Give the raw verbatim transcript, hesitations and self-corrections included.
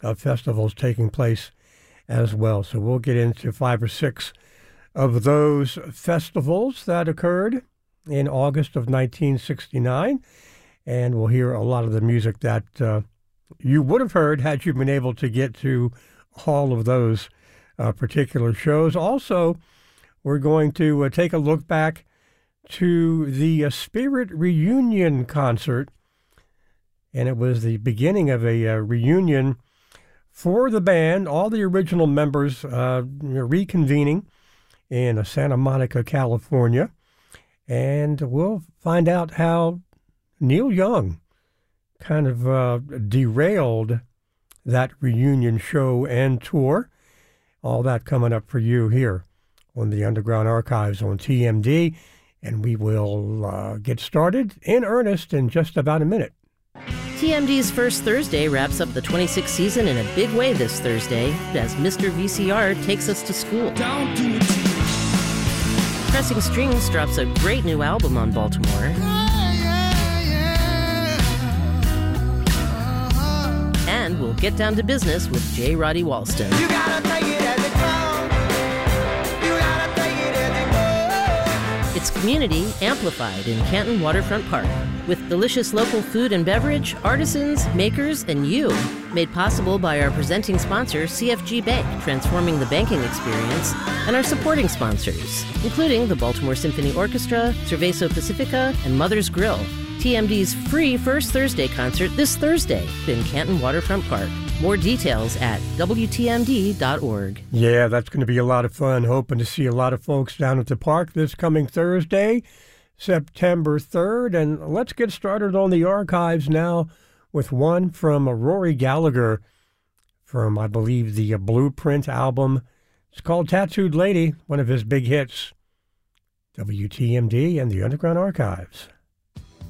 of festivals taking place as well. So we'll get into five or six of those festivals that occurred in August of nineteen sixty-nine. And we'll hear a lot of the music that uh, you would have heard had you been able to get to all of those uh, particular shows. Also, we're going to uh, take a look back to the uh, Spirit Reunion concert. And it was the beginning of a uh, reunion for the band, all the original members uh, reconvening in uh, Santa Monica, California. And we'll find out how Neil Young kind of uh, derailed that reunion show and tour. All that coming up for you here on the Underground Archives on T M D. And we will uh, get started in earnest in just about a minute. T M D's First Thursday wraps up the twenty-sixth season in a big way this Thursday as Mister V C R takes us to school. Don't do it. Pressing Strings drops a great new album on Baltimore. Yeah, yeah, yeah. Uh-huh. And we'll get down to business with J. Roddy Walston. You gotta take it as it comes. You gotta take it as it goes. It's Community Amplified in Canton Waterfront Park with delicious local food and beverage, artisans, makers, and you. Made possible by our presenting sponsor, C F G Bank, transforming the banking experience, and our supporting sponsors, including the Baltimore Symphony Orchestra, Cerveso Pacifica, and Mother's Grill. T M D's free First Thursday concert this Thursday in Canton Waterfront Park. More details at W T M D dot org. Yeah, that's going to be a lot of fun. Hoping to see a lot of folks down at the park this coming Thursday, September third. And let's get started on the archives now with one from Rory Gallagher from, I believe, the Blueprint album. It's called Tattooed Lady, one of his big hits. W T M D and the Underground Archives.